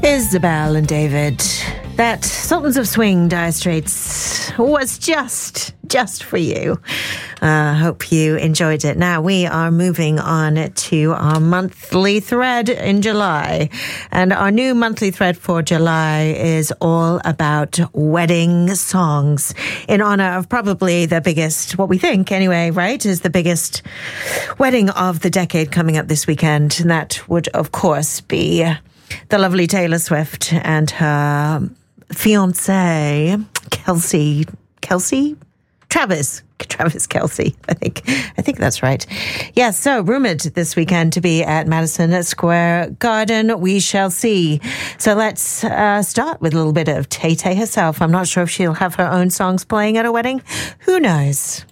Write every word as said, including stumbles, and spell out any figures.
Isabel and David. That Sultans of Swing, Dire Straits, was just, just for you. I uh, hope you enjoyed it. Now we are moving on to our monthly thread in July. And our new monthly thread for July is all about wedding songs in honor of probably the biggest, what we think anyway, right, is the biggest wedding of the decade coming up this weekend. And that would, of course, be the lovely Taylor Swift and her fiance, Kelsey, Kelsey? Travis, Travis Kelce, I think. I think that's right. Yes, yeah, so rumored this weekend to be at Madison Square Garden. We shall see. So let's uh, start with a little bit of Tay Tay herself. I'm not sure if she'll have her own songs playing at a wedding. Who knows?